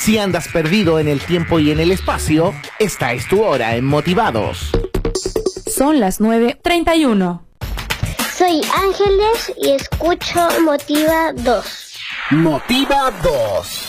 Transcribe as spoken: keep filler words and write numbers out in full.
Si andas perdido en el tiempo y en el espacio, esta es tu hora en Motivados. Son las nueve treinta y uno. Soy Ángeles y escucho Motiva dos. Motiva dos.